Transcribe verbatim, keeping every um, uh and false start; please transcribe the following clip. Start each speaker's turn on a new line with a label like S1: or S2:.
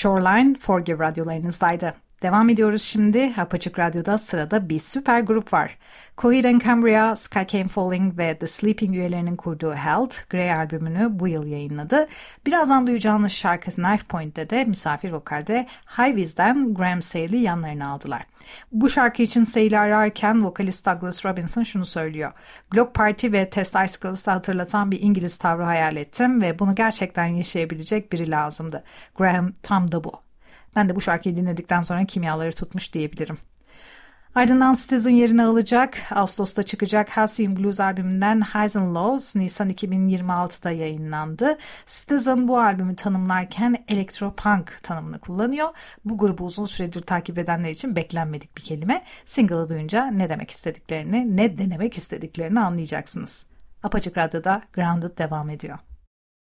S1: Shoreline, Forgive radyolarınızdaydı. Devam ediyoruz şimdi. Apaçık Radyo'da sırada bir süper grup var. Coheed and Cambria, Sky Came Falling ve The Sleeping üyelerinin kurduğu Held, Grey albümünü bu yıl yayınladı. Birazdan duyacağınız şarkı Knife Point'te de misafir vokalde High Wiz'den Graham Say'li yanlarına aldılar. Bu şarkı için Say'li ararken vokalist Douglas Robinson şunu söylüyor. Block Party ve Test Icicles'ı hatırlatan bir İngiliz tavrı hayal ettim ve bunu gerçekten yaşayabilecek biri lazımdı. Graham tam da bu. Ben de bu şarkıyı dinledikten sonra kimyaları tutmuş diyebilirim. Ardından Citizen yerini alacak. Ağustos'ta çıkacak Halcyon Blues albümünden Highs and Lows Nisan iki bin yirmi altıda yayınlandı. Citizen bu albümü tanımlarken elektropunk tanımını kullanıyor. Bu grubu uzun süredir takip edenler için beklenmedik bir kelime. Single'ı duyunca ne demek istediklerini, ne denemek istediklerini anlayacaksınız. Apaçık Radyo'da Grounded devam ediyor.